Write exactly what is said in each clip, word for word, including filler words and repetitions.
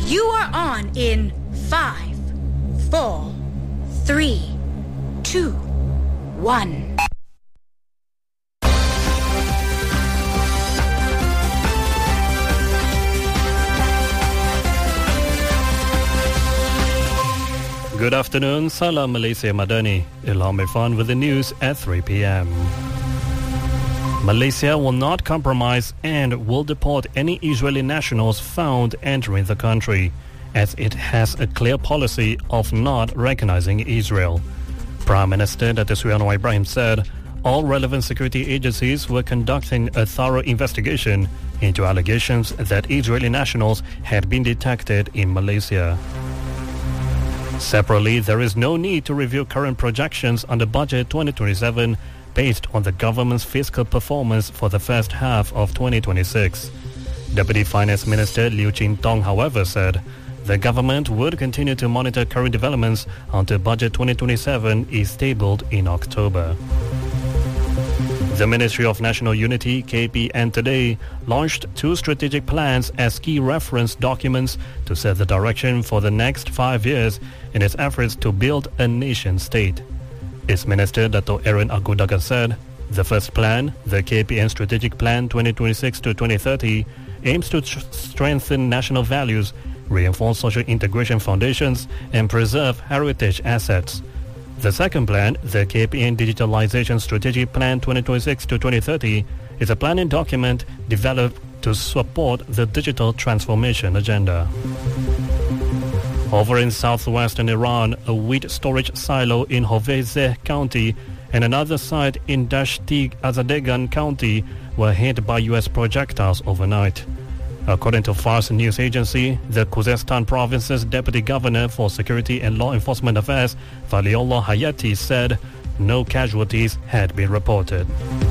You are on in five, four, three, two, one. Good afternoon, Salam Malaysia Madani. Ilham Irfan with the news at three p.m. Malaysia will not compromise and will deport any Israeli nationals found entering the country, as it has a clear policy of not recognizing Israel. Prime Minister Dato' Sri Anwar Ibrahim said all relevant security agencies were conducting a thorough investigation into allegations that Israeli nationals had been detected in Malaysia. Separately, there is no need to review current projections under Budget twenty twenty-seven based on the government's fiscal performance for the first half of twenty twenty-six. Deputy Finance Minister Liu Jin-tong, however, said the government would continue to monitor current developments until Budget twenty twenty-seven is tabled in October. The Ministry of National Unity, K P N, today launched two strategic plans as key reference documents to set the direction for the next five years in its efforts to build a nation state. Its Minister, Dato' Aaron Agudaga, said the first plan, the K P N Strategic Plan twenty twenty-six to twenty thirty, aims to tr- strengthen national values, reinforce social integration foundations, and preserve heritage assets. The second plan, the K P N Digitalization Strategic Plan twenty twenty-six to twenty thirty, is a planning document developed to support the digital transformation agenda. Over in southwestern Iran, a wheat storage silo in Hoveyzeh County and another site in Dasht-e Azadegan County were hit by U S projectiles overnight. According to Fars news agency, the Khuzestan province's Deputy Governor for Security and Law Enforcement Affairs, Valiullah Hayati, said no casualties had been reported.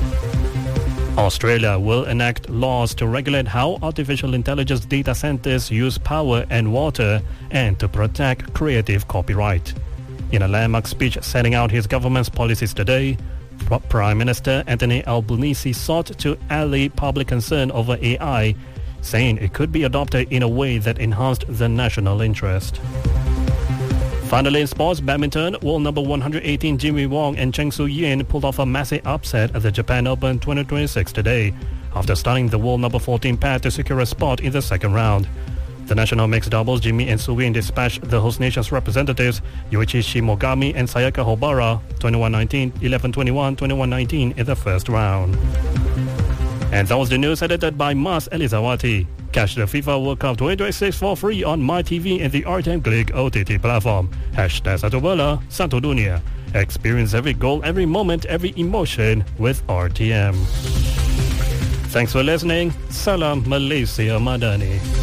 Australia will enact laws to regulate how artificial intelligence data centers use power and water and to protect creative copyright. In a landmark speech setting out his government's policies today, Prime Minister Anthony Albanese sought to allay public concern over A I, saying it could be adopted in a way that enhanced the national interest. Finally, in sports badminton, world number one hundred eighteen Jimmy Wong and Cheng Su-yin pulled off a massive upset at the Japan Open twenty twenty-six today, after stunning the world number fourteen pair to secure a spot in the second round. The national mixed doubles, Jimmy and Su-yin dispatched the host nation's representatives, Yoichi Shimogami and Sayaka Hobara, twenty-one nineteen, eleven twenty-one, twenty-one nineteen in the first round. And that was the news edited by Mas Elizawati. Catch the FIFA World Cup twenty twenty-six for free on MyTV and the R T M Click O T T platform. Hashtag Satu Bola, Satu Dunia. Experience every goal, every moment, every emotion with R T M. Thanks for listening. Salam Malaysia Madani.